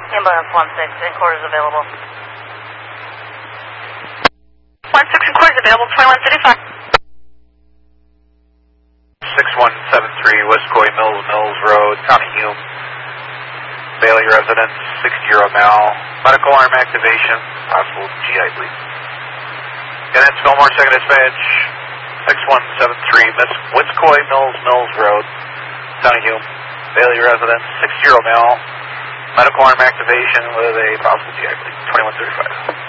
Ambulance 1-6, in quarters available. 1-6 in quarters available, 2135. 6173 West Coy Mills Road, Tommy Hume. Bailey residence, 60 Mal. Medical arm activation, possible GI bleed. Units, Fillmore, second dispatch, 6173 West Coy Mills Road, Tommy Hume. Bailey residence, 60 Mal. Medical arm activation with a possible GI bleed, 2135.